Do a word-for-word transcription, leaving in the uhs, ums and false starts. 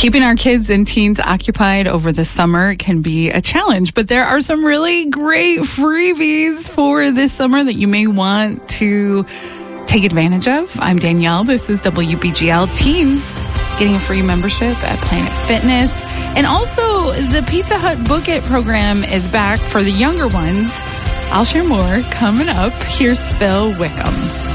Keeping our kids and teens occupied over the summer can be a challenge, but there are some really great freebies for this summer that you may want to take advantage of. I'm Danielle. This is W B G L Teens, getting a free membership at Planet Fitness. And also, the Pizza Hut Book It program is back for the younger ones. I'll share more coming up. Here's Phil Wickham.